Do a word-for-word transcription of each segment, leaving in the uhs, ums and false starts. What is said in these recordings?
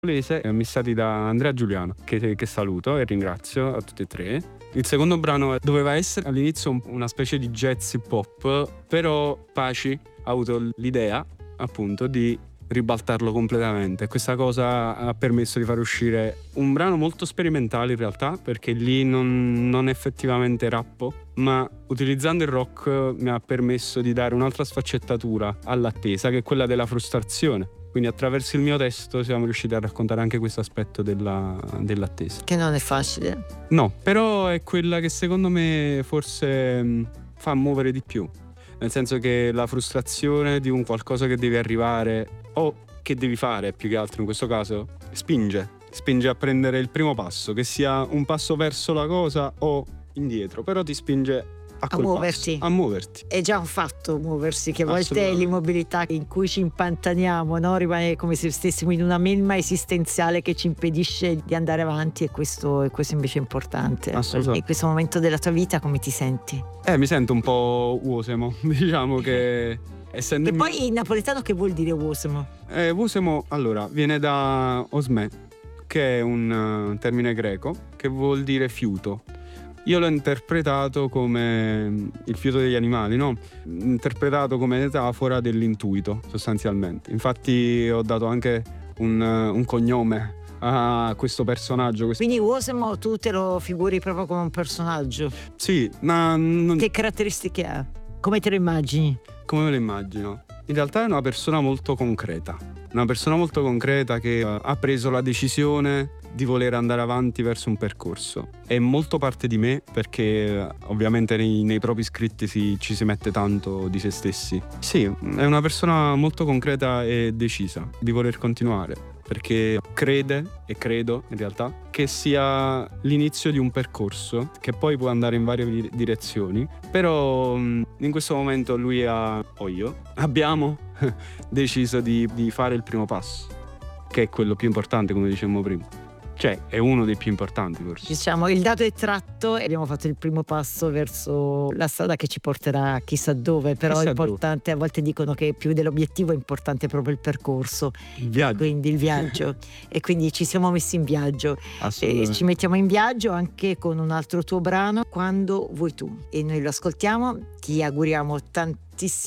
missati da Andrea Giuliano, che, che saluto e ringrazio a tutti e tre. Il secondo brano doveva essere all'inizio una specie di jazz hip hop, però Paci ha avuto l'idea appunto di ribaltarlo completamente. Questa cosa ha permesso di far uscire un brano molto sperimentale in realtà, perché lì non, non effettivamente rappo, ma utilizzando il rock mi ha permesso di dare un'altra sfaccettatura all'attesa, che è quella della frustrazione. Quindi attraverso il mio testo siamo riusciti a raccontare anche questo aspetto della, dell'attesa. Che non è facile. No, però è quella che secondo me forse mh, fa muovere di più. Nel senso che la frustrazione di un qualcosa che deve arrivare o che devi fare, più che altro in questo caso, spinge. Spinge a prendere il primo passo, che sia un passo verso la cosa o indietro, però ti spinge a, a muoverti. Passo, a muoverti. È già un fatto muoversi, che a volte è l'immobilità in cui ci impantaniamo, no? Rimane come se stessimo in una melma esistenziale che ci impedisce di andare avanti, e questo, e questo invece è importante. In questo momento della tua vita come ti senti? Eh, mi sento un po' uosemo, diciamo che... Essendo e poi in napoletano che vuol dire uosemo? Eh, uosemo, allora, viene da osme, che è un uh, termine greco che vuol dire fiuto. Io l'ho interpretato come il fiuto degli animali, no? Interpretato come metafora dell'intuito, sostanzialmente. Infatti ho dato anche un, uh, un cognome a questo personaggio. Quindi Uosemo tu te lo figuri proprio come un personaggio? Sì, ma... Non... Che caratteristiche ha? Come te lo immagini? Come me lo immagino? In realtà è una persona molto concreta. Una persona molto concreta che uh, ha preso la decisione di voler andare avanti verso un percorso. È molto parte di me, perché ovviamente nei, nei propri scritti si, ci si mette tanto di se stessi. Sì, è una persona molto concreta e decisa di voler continuare, perché crede, e credo in realtà, che sia l'inizio di un percorso che poi può andare in varie direzioni, però in questo momento lui ha, o io, abbiamo deciso di, di fare il primo passo, che è quello più importante, come dicevamo prima. Cioè, è uno dei più importanti forse. Diciamo, il dato è tratto e abbiamo fatto il primo passo verso la strada che ci porterà chissà dove, però chissà è importante, dove. A volte dicono che più dell'obiettivo è importante proprio il percorso, il viaggio. Quindi il viaggio. E quindi ci siamo messi in viaggio. E ci mettiamo in viaggio anche con un altro tuo brano, Quando vuoi tu. E noi lo ascoltiamo, ti auguriamo tanto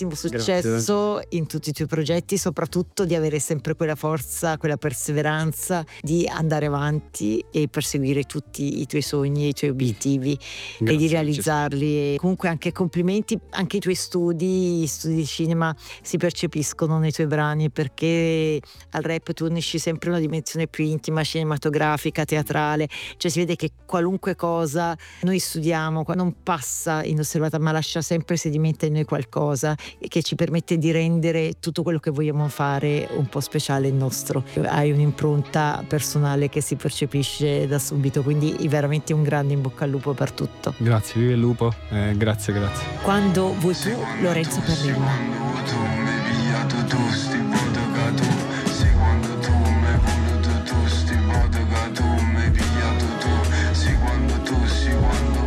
successo Grazie. In tutti i tuoi progetti, soprattutto di avere sempre quella forza, quella perseveranza di andare avanti e perseguire tutti i tuoi sogni, i tuoi obiettivi. Grazie. E di realizzarli. E comunque anche complimenti, anche i tuoi studi, gli studi di cinema si percepiscono nei tuoi brani, perché al rap tu unisci sempre una dimensione più intima, cinematografica, teatrale, cioè si vede che qualunque cosa noi studiamo non passa inosservata, ma lascia sempre, sedimenta in noi qualcosa e che ci permette di rendere tutto quello che vogliamo fare un po' speciale il nostro. Hai un'impronta personale che si percepisce da subito, quindi veramente un grande in bocca al lupo per tutto. Grazie, vive il lupo, eh, grazie grazie. Quando vuoi tu, Lorenzo Perrella.